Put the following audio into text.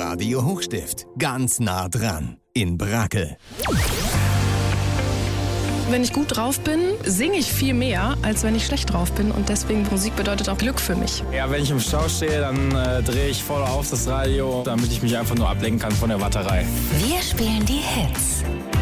Radio Hochstift. Ganz nah dran. In Brakel. Wenn ich gut drauf bin, singe ich viel mehr, als wenn ich schlecht drauf bin. Und deswegen Musik bedeutet auch Glück für mich. Ja, wenn ich im Stau stehe, dann drehe ich voll auf das Radio, damit ich mich einfach nur ablenken kann von der Warterei. Wir spielen die Hits.